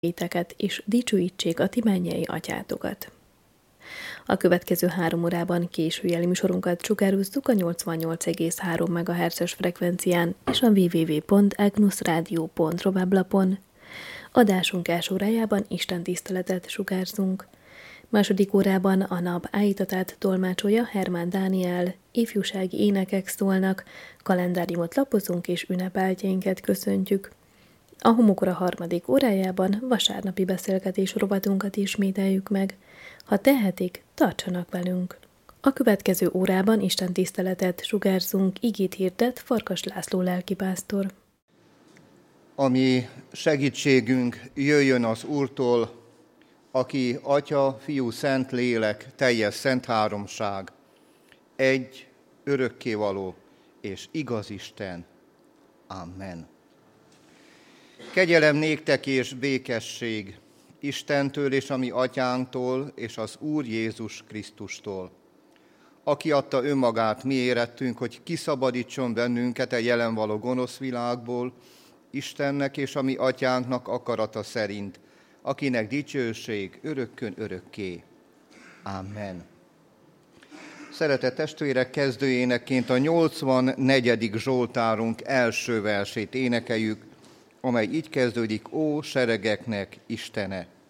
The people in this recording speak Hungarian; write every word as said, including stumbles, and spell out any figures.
teket, és dicsőítsék a ti mennyei atyátokat. A következő három órában későjeli műsorunkat sugározzuk a nyolcvannyolc egész három megahertzes frekvencián és a double-u double-u double-u pont agnus radio pont ro weblapon. Adásunk első órájában istentiszteletet sugárzunk. Második órában a nap állítatát tolmácsolja Hermán Dániel, ifjúsági énekek szólnak, kalendáriumot lapozunk és ünnepeltjeinket köszöntjük. A homokora harmadik órájában vasárnapi beszélgetés rovatunkat ismételjük meg. Ha tehetik, tartsanak velünk! A következő órában istentiszteletet sugárzunk, igét hirdet Farkas László lelkipásztor. Ami segítségünk jöjjön az Úrtól, aki Atya, Fiú, Szent Lélek, teljes szent háromság, egy, örökkévaló és igaz Isten. Amen. Kegyelem néktek és békesség Istentől és a mi atyánktól és az Úr Jézus Krisztustól, aki adta önmagát mi érettünk, hogy kiszabadítson bennünket a jelen való gonosz világból, Istennek és a mi atyánknak akarata szerint, akinek dicsőség örökkön örökké. Amen. Szeretett testvérek, kezdőénekként a nyolcvannegyedik Zsoltárunk első versét énekeljük, amely így kezdődik: Ó, seregeknek Istene!